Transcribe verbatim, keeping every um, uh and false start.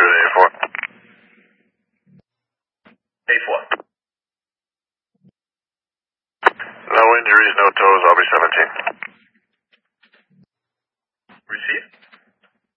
two to A four. A four. No injuries, no tows, I'll be seventeen.